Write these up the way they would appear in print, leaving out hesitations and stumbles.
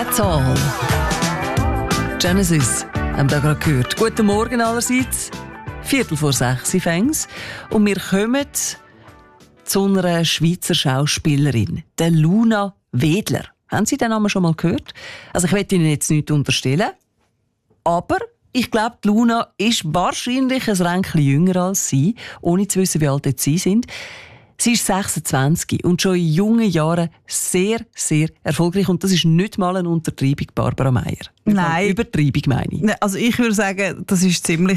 That's all. Genesis haben wir gerade gehört. Guten Morgen allerseits. 5:45 fängt's. Und wir kommen zu einer Schweizer Schauspielerin, der Luna Wedler. Haben Sie den Namen schon mal gehört? Also ich will Ihnen jetzt nichts unterstellen, aber ich glaube, Luna ist wahrscheinlich ein Ränkchen jünger als Sie, ohne zu wissen, wie alt Sie sind. Sie ist 26 und schon in jungen Jahren sehr, sehr erfolgreich. Und das ist nicht mal eine Untertreibung, Barbara Meier. Nein. Übertreibung meine ich. Also ich würde sagen, das ist ziemlich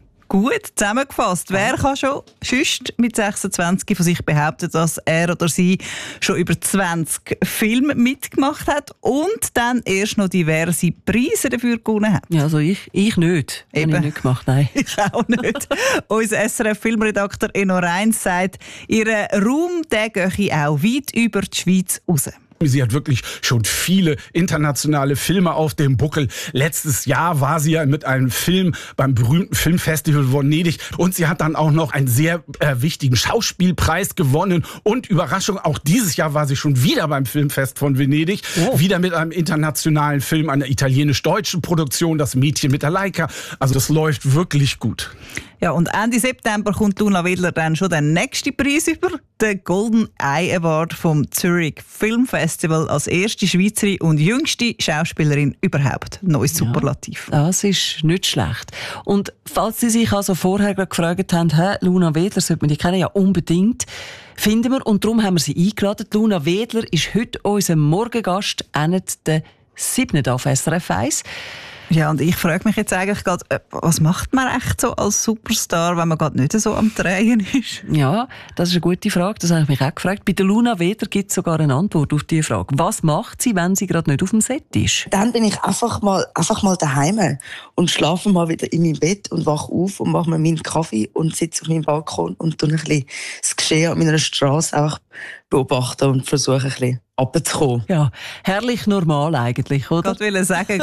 gut zusammengefasst. Wer kann schon sonst mit 26 von sich behaupten, dass er oder sie schon über 20 Filme mitgemacht hat und dann erst noch diverse Preise dafür gewonnen hat? Ja, also ich nicht. Eben. Habe ich nicht gemacht, nein. Ich auch nicht. Unser SRF-Filmredakteur Enno Reins sagt, ihr Ruhm der gehe auch weit über die Schweiz raus. Sie hat wirklich schon viele internationale Filme auf dem Buckel. Letztes Jahr war sie ja mit einem Film beim berühmten Filmfestival Venedig und sie hat dann auch noch einen sehr wichtigen Schauspielpreis gewonnen. Und Überraschung, auch dieses Jahr war sie schon wieder beim Filmfest von Venedig. Oh. Wieder mit einem internationalen Film, einer italienisch-deutschen Produktion, Das Mädchen mit der Leica. Also das läuft wirklich gut. Ja, und Ende September kommt Luna Wedler dann schon den nächsten Preis über, den Golden Eye Award vom Zurich Film Festival als erste Schweizerin und jüngste Schauspielerin überhaupt. Neues Superlativ. Ja, das ist nicht schlecht. Und falls Sie sich also vorher gefragt haben, Luna Wedler, sollte man die kennen? Ja, unbedingt. Finden wir, und darum haben wir sie eingeladen. Luna Wedler ist heute unser Morgengast, der 7. auf SRF 1. Ja, und ich frage mich jetzt eigentlich gerade, was macht man echt so als Superstar, wenn man gerade nicht so am Drehen ist? Ja, das ist eine gute Frage, das habe ich mich auch gefragt. Bei der Luna Wedler gibt es sogar eine Antwort auf diese Frage. Was macht sie, wenn sie gerade nicht auf dem Set ist? Dann bin ich einfach mal daheim und schlafe mal wieder in meinem Bett und wache auf und mache mir meinen Kaffee und sitze auf meinem Balkon und tue ein bisschen das Geschehen an meiner Straße auch beobachten und versuche ein bisschen runterzukommen. Ja, herrlich normal eigentlich, oder? Ich wollte sagen,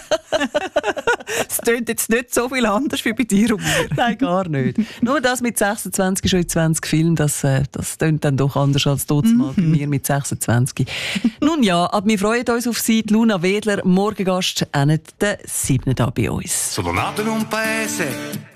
es klingt jetzt nicht so viel anders wie bei dir und mir. Nein, gar nicht. Nur das mit 26 schon in 20 Filmen, das klingt dann doch anders als dort mal bei mir mit 26. Nun ja, aber wir freuen uns auf Sie, die Luna Wedler, Morgengast, der 7. da bei uns. Sono nato in un paese